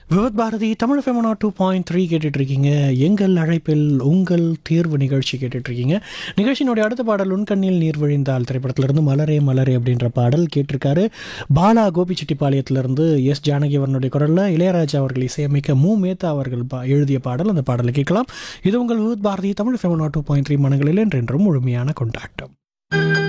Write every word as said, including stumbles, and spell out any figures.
விவத் Bharathi Tamil ஃபெமனா two point three கேட்டுட்ருக்கீங்க. எங்கள் அழைப்பில் உங்கள் தேர்வு நிகழ்ச்சி கேட்டுட்ருக்கீங்க. நிகழ்ச்சியினுடைய அடுத்த பாடல் உன்கண்ணில் நீர் வழிந்தால் திரைப்படத்திலிருந்து மலரே மலரே அப்படின்ற பாடல் கேட்டிருக்காரு. பாலா கோபிச்செட்டிப்பாளையத்திலிருந்து எஸ் ஜானகி அவர்களுடைய குரலில் இளையராஜா அவர்கள் இசையமைக்க மு மேத்தா அவர்கள் பா எழுதிய பாடல். அந்த பாடலை கேட்கலாம். இது உங்கள் விவத் Bharathi Tamil ஃபெமனா two point three மனங்களில் என்றென்றும் முழுமையான கொண்டாட்டம்.